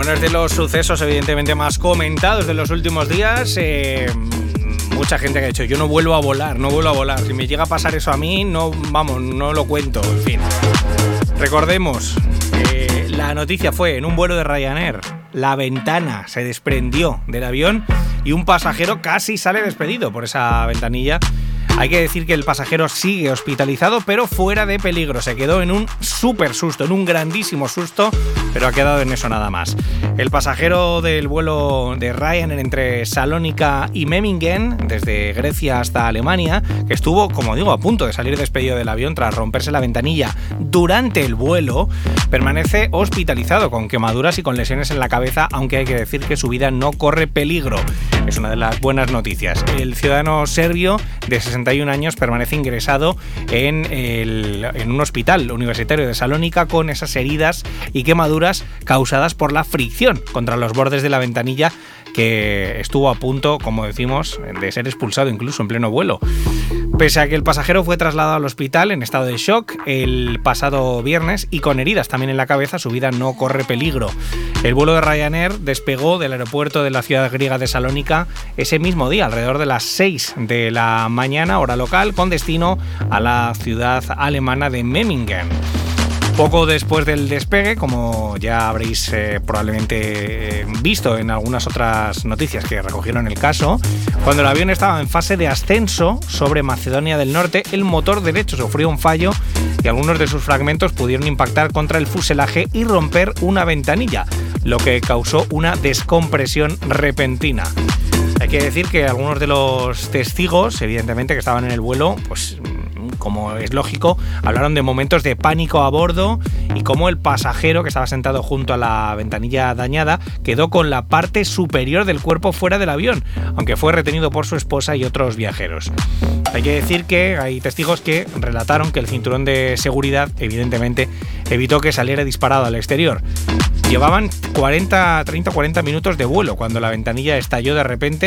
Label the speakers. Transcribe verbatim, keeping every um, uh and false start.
Speaker 1: Bueno, es de los sucesos evidentemente más comentados de los últimos días. Eh, mucha gente que ha dicho, yo no vuelvo a volar, no vuelvo a volar. Si me llega a pasar eso a mí, no, vamos, no lo cuento. En fin, recordemos, eh, la noticia fue en un vuelo de Ryanair. La ventana se desprendió del avión y un pasajero casi sale despedido por esa ventanilla. Hay que decir que el pasajero sigue hospitalizado, pero fuera de peligro. Se quedó en un súper susto, en un grandísimo susto, pero ha quedado en eso nada más. El pasajero del vuelo de Ryanair entre Salónica y Memmingen, desde Grecia hasta Alemania, que estuvo, como digo, a punto de salir despedido del avión tras romperse la ventanilla durante el vuelo, permanece hospitalizado con quemaduras y con lesiones en la cabeza, aunque hay que decir que su vida no corre peligro. Es una de las buenas noticias. El ciudadano serbio de sesenta y un años permanece ingresado en, el, en un hospital universitario de Salónica con esas heridas y quemaduras causadas por la fricción contra los bordes de la ventanilla, que estuvo a punto, como decimos, de ser expulsado incluso en pleno vuelo. Pese a que el pasajero fue trasladado al hospital en estado de shock el pasado viernes y con heridas también en la cabeza, su vida no corre peligro. El vuelo de Ryanair despegó del aeropuerto de la ciudad griega de Salónica ese mismo día, alrededor de las seis de la mañana, hora local, con destino a la ciudad alemana de Memmingen. Poco después del despegue, como ya habréis eh, probablemente eh, visto en algunas otras noticias que recogieron el caso, cuando el avión estaba en fase de ascenso sobre Macedonia del Norte, el motor derecho sufrió un fallo y algunos de sus fragmentos pudieron impactar contra el fuselaje y romper una ventanilla, lo que causó una descompresión repentina. Hay que decir que algunos de los testigos, evidentemente, que estaban en el vuelo, pues como es lógico, hablaron de momentos de pánico a bordo y cómo el pasajero que estaba sentado junto a la ventanilla dañada quedó con la parte superior del cuerpo fuera del avión, aunque fue retenido por su esposa y otros viajeros. Hay que decir que hay testigos que relataron que el cinturón de seguridad, evidentemente, evitó que saliera disparado al exterior. Llevaban cuarenta, treinta o cuarenta minutos de vuelo cuando la ventanilla estalló de repente